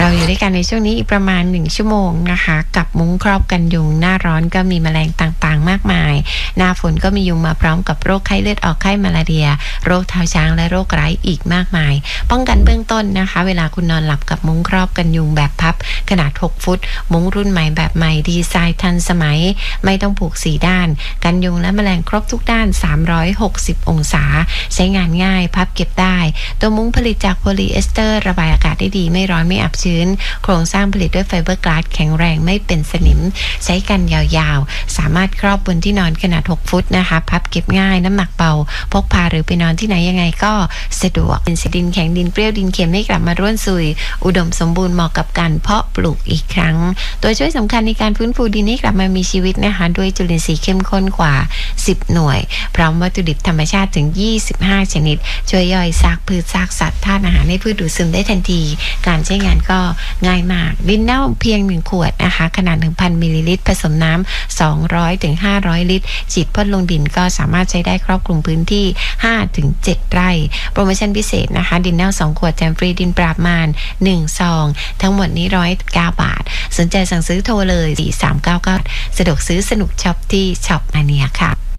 อยู่ด้วยกันในช่วงนี้อีกประมาณ1ชั่วโมงนะคะกับมุ้งครอบกันยุงหน้าร้อนก็มีแมลงต่างๆมากมายหน้าฝนก็มียุงมาพร้อมกับโรคไข้เลือดออกไข้มาลาเรียโรคเท้าช้างและโรคไร้อีกมากมายป้องกันเบื้องต้นนะคะเวลาคุณนอนหลับกับมุ้งครอบกันยุงแบบพับขนาด6ฟุตมุ้งรุ่นใหม่แบบใหม่ดีไซน์ทันสมัยไม่ต้องผูก4ด้านกันยุงและแมลงครบทุกด้าน360องศาใช้งานง่ายพับเก็บได้ตัวมุ้งผลิตจากโพลีเอสเตอร์ระบายอากาศได้ดีไม่ร้อนไม่อับชื้นโครงสร้างผลิตด้วยไฟเบอร์กลาสแข็งแรงไม่เป็นสนิมใช้กันยาวๆสามารถครอบบนที่นอนขนาด6ฟุตนะคะพับเก็บง่ายน้ำหนักเบาพกพาหรือไปนอนที่ไหนยังไงก็สะดวกเป็นดินแข็งดินเปรี้ยวดินเค็มให้กลับมาร่วนซุยอุดมสมบูรณ์เหมาะกับการเพาะปลูกอีกครั้งตัวช่วยสำคัญในการฟื้นฟูดินให้กลับมามีชีวิตนะคะด้วยจุลินทรีย์เข้มข้นกว่า10หน่วยพร้อมวัตถุดิบธรรมชาติถึง25ชนิดช่วยย่อยซากพืชซากสัตว์ธาตุอาหารให้พืชดูดซึมได้ทันทีการใช้งานก็ง่ายมากดินเน่าเพียง1ขวดนะคะขนาด 1,000 มิลลิลิตรผสมน้ำ200 ถึง 500 ลิตรฉีดพ่นลงดินก็สามารถใช้ได้ครอบคลุมพื้นที่ 5 ถึง 7 ไร่โปรโมชั่นพิเศษนะคะดินเน่า2ขวดแถมฟรีดินปราบมาร1ซองทั้งหมดนี้109 บาทสนใจสั่งซื้อโทรเลย4399สะดวกซื้อสนุกช็อปที่ช็อปมาเนียค่ะ